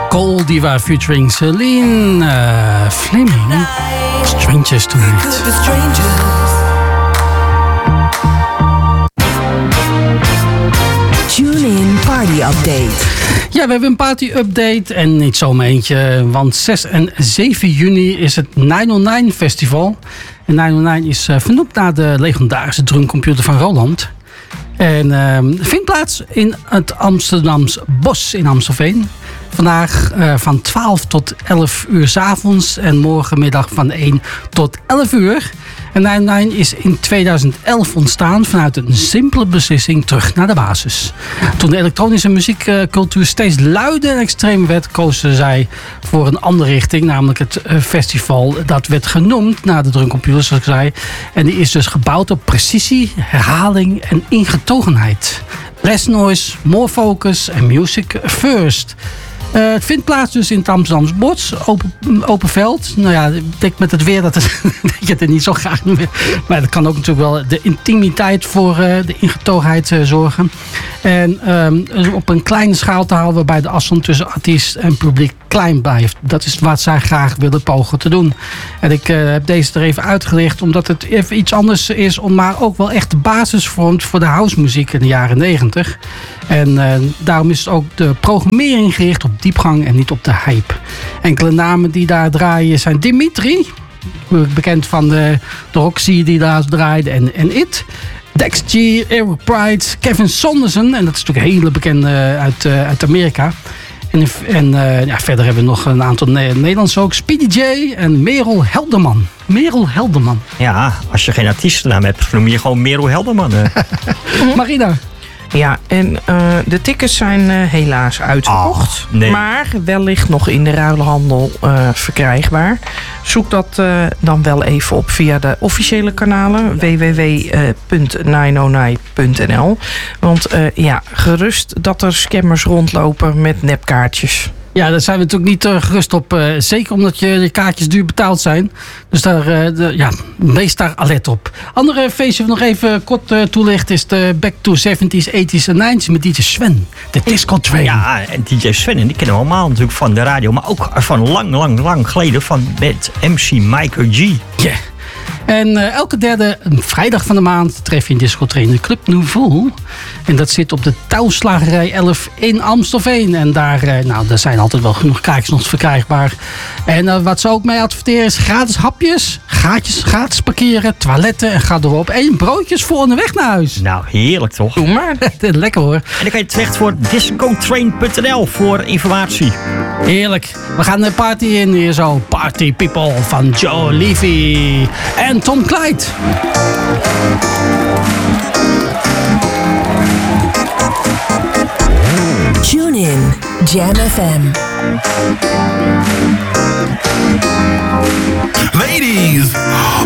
Gold Diva featuring Celine Fleming. Strangers Tonight. Tune in Party Update. Ja, we hebben een party update en niet zomaar eentje. Want 6 en 7 juni is het 909 Festival. En 909 is vernoemd naar de legendarische drumcomputer van Roland. En vindt plaats in het Amsterdams Bos in Amstelveen. Vandaag van 12 tot 11 uur 's avonds en morgenmiddag van 1 tot 11 uur. En 909 is in 2011 ontstaan vanuit een simpele beslissing terug naar de basis. Toen de elektronische muziekcultuur steeds luider en extreem werd, kozen zij voor een andere richting. Namelijk het festival dat werd genoemd naar de drumcomputer, zoals ik zei. En die is dus gebouwd op precisie, herhaling en ingetogenheid. Less noise, more focus en music first. Het vindt plaats dus in het Amsterdamse Bos, open veld. Nou ja, ik denk met het weer dat je het er niet zo graag meer. Maar dat kan ook natuurlijk wel de intimiteit voor de ingetogenheid zorgen. En op een kleine schaal te houden waarbij de afstand tussen artiest en publiek klein blijft. Dat is wat zij graag willen pogen te doen. En ik heb deze er even uitgelicht omdat het even iets anders is, maar ook wel echt de basis vormt voor de housemuziek in de jaren 90. En daarom is ook de programmering gericht op diepgang en niet op de hype. Enkele namen die daar draaien zijn Dimitri, bekend van de Roxy die daar draaide, en It. Dex G, Eric Pride, Kevin Saunderson, en dat is natuurlijk een hele bekende uit Amerika. En verder hebben we nog een aantal Nederlandse ook. Speedy J en Merel Helderman. Merel Helderman. Ja, als je geen artiestennaam hebt, noem je gewoon Merel Helderman. Marina. Ja, en de tickets zijn helaas uitverkocht. Nee. Maar wellicht nog in de ruilhandel verkrijgbaar. Zoek dat dan wel even op via de officiële kanalen. www.909.nl. Want gerust dat er scammers rondlopen met nepkaartjes. Ja, daar zijn we natuurlijk niet gerust op. Zeker omdat je kaartjes duur betaald zijn. Dus wees daar alert op. Andere feestje nog even kort toelichten is de Back to 70s, 80s en 90s met DJ Sven. De Disco Train. Ja, en DJ Sven, en die kennen we allemaal natuurlijk van de radio. Maar ook van lang geleden met MC Michael G. Ja. Yeah. En elke derde vrijdag van de maand tref je een Disco Train in de Club Nouveau. En dat zit op de Touwslagerij 11 in Amstelveen. En daar zijn altijd wel genoeg kaartjes nog verkrijgbaar. En wat ze ook mee adverteren is gratis hapjes, gratis parkeren, toiletten en ga erop. En broodjes voor onderweg naar huis. Nou, heerlijk toch? Doe maar. Lekker hoor. En dan kan je terecht voor discotrain.nl voor informatie. Heerlijk. We gaan de party in hier zo. Party People van Joe Levy en Tom Clyde. Tune in Jam FM. Ladies,